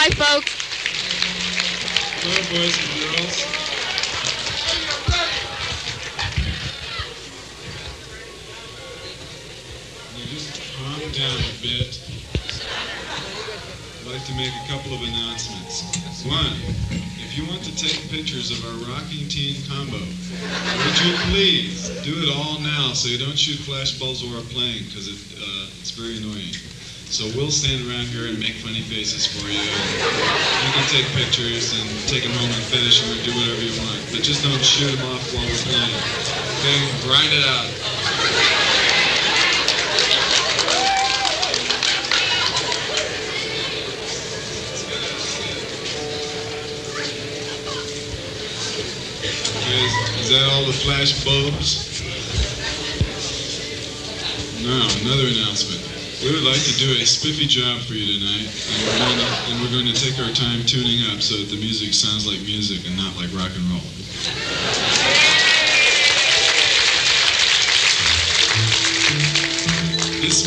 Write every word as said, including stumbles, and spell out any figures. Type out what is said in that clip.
Bye, folks. Hello, boys and girls. Now just calm down a bit. I'd like to make a couple of announcements. One, if you want to take pictures of our rocking teen combo, would you please do it all now so you don't shoot flashballs while we're playing, because it, uh, it's very annoying. So we'll stand around here and make funny faces for you. You can take pictures and take them home and finish them or do whatever you want. But just don't shoot them off while we're playing. Okay? Grind it out. Okay, is, is that all the flash bulbs? No, another announcement. We would like to do a spiffy job for you tonight, and we're, going to, and we're going to take our time tuning up so that the music sounds like music and not like rock and roll.